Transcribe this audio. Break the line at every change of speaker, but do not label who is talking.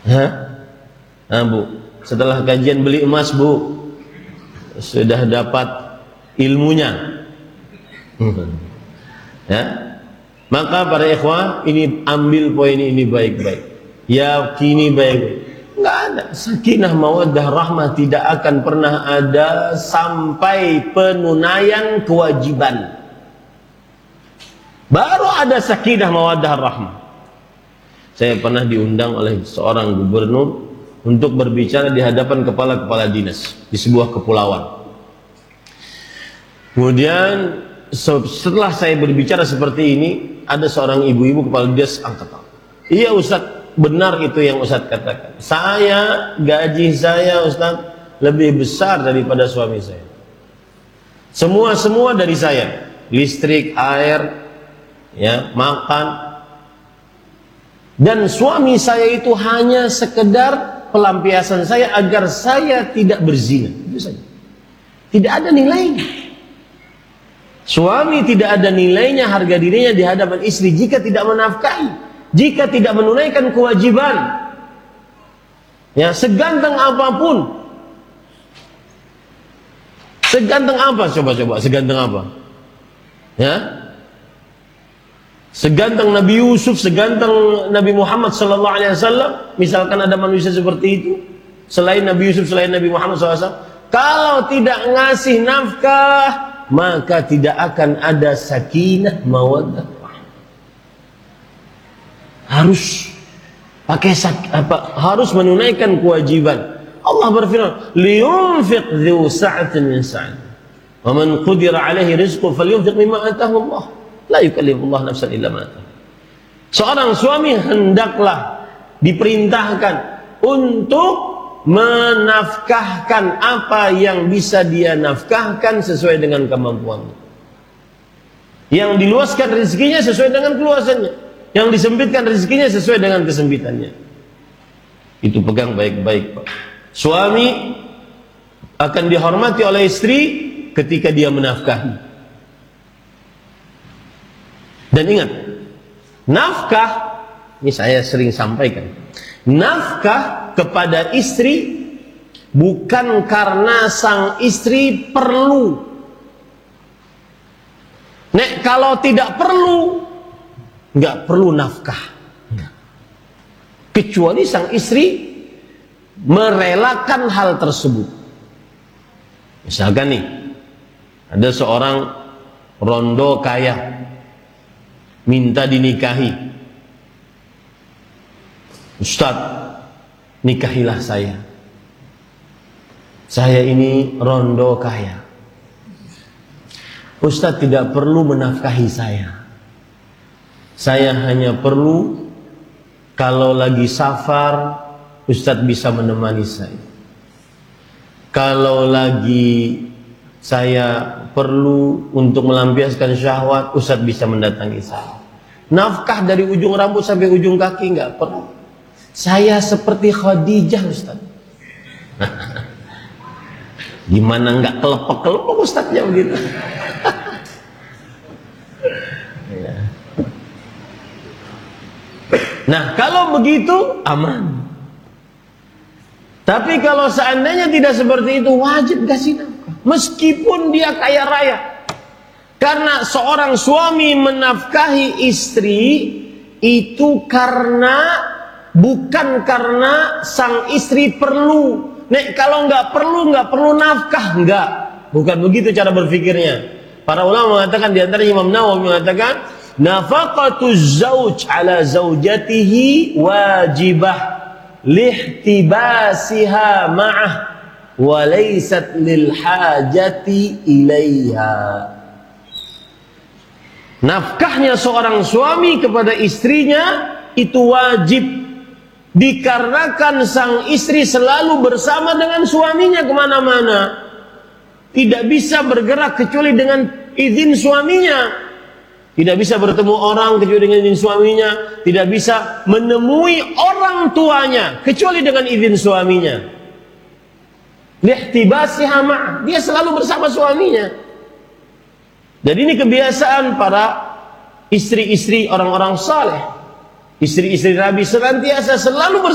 Hah? Nah, Bu, setelah kajian beli emas, Bu, sudah dapat ilmunya. Ya. Maka para ikhwah, ini ambil poin ini baik-baik. Yakini baik-baik. Enggak ada sakinah mawaddah rahmah, tidak akan pernah ada sampai penunaian kewajiban. Baru ada sakinah mawaddah rahmah. Saya pernah diundang oleh seorang gubernur untuk berbicara di hadapan kepala-kepala dinas di sebuah kepulauan. Kemudian setelah saya berbicara seperti ini, ada seorang ibu-ibu kepala dinas angkat tangan. Iya Ustaz, benar itu yang Ustaz katakan. Gaji saya Ustaz lebih besar daripada suami saya. Semua dari saya, listrik, air, ya, makan. Dan suami saya itu hanya sekedar pelampiasan saya agar saya tidak berzina, itu saja. Tidak ada nilainya. Suami tidak ada nilainya, harga dirinya di hadapan istri jika tidak menafkahi, jika tidak menunaikan kewajiban. Ya, seganteng apapun. Seganteng apa? Coba, seganteng apa? Ya. Seganteng Nabi Yusuf, seganteng Nabi Muhammad sallallahu alaihi wasallam, misalkan ada manusia seperti itu, selain Nabi Yusuf, selain Nabi Muhammad sallallahu alaihi wasallam, kalau tidak ngasih nafkah, maka tidak akan ada sakinah mawaddah. Harus pakai harus menunaikan kewajiban. Allah berfirman, "Liyunfiq dzu sa'atin min sa'ati, wa man qudira 'alaihi rizquhu falyunfiq mimma ataahu Allah." La yukallifullah nafsan illa ma ataaha. Seorang suami hendaklah diperintahkan untuk menafkahkan apa yang bisa dia nafkahkan sesuai dengan kemampuannya. Yang diluaskan rezekinya sesuai dengan keluasannya, yang disempitkan rezekinya sesuai dengan kesempitannya. Itu pegang baik-baik, Pak. Suami akan dihormati oleh istri ketika dia menafkahi. Dan ingat, nafkah, ini saya sering sampaikan, nafkah kepada istri bukan karena sang istri perlu. Nek kalau tidak perlu, nggak perlu nafkah. Kecuali sang istri merelakan hal tersebut. Misalkan nih, ada seorang rondo kaya minta dinikahi. Ustaz, nikahilah saya. Saya ini rondo kaya. Ustaz tidak perlu menafkahi saya. Saya hanya perlu kalau lagi safar, Ustaz bisa menemani saya. Kalau lagi saya perlu untuk melampiaskan syahwat, Ustaz bisa mendatangi saya. Nafkah dari ujung rambut sampai ujung kaki nggak perlu. Saya seperti Khadijah, Ustaz. Gimana nggak kelepek-kelepek Ustaznya begitu? Ya. Nah, kalau begitu aman. Tapi kalau seandainya tidak seperti itu, wajib kasih nafkah. Meskipun dia kaya raya. Karena seorang suami menafkahi istri itu bukan karena sang istri perlu. Nek kalau nggak perlu nafkah, enggak. Bukan begitu cara berpikirnya. Para ulama mengatakan, di antara Imam Nawawi mengatakan, nafaqatuz zauj ala zaujatihi wajibah lihtibasiha ma'ah wa laysat lil hajati ilaiha. Nafkahnya seorang suami kepada istrinya itu wajib, dikarenakan sang istri selalu bersama dengan suaminya kemana-mana, tidak bisa bergerak kecuali dengan izin suaminya, tidak bisa bertemu orang kecuali dengan izin suaminya, tidak bisa menemui orang tuanya kecuali dengan izin suaminya. Lihtibasiha ma'ah, dia selalu bersama suaminya. Jadi ini kebiasaan para istri-istri orang-orang saleh, istri-istri Nabi senantiasa selalu bersama